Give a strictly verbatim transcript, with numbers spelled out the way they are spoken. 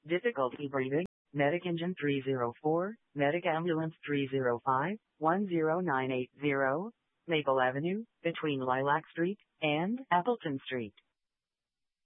Difficulty breathing. Medic engine three zero four, Medic ambulance three zero five, one zero nine eight zero, Maple Avenue, between Lilac Street and Appleton Street.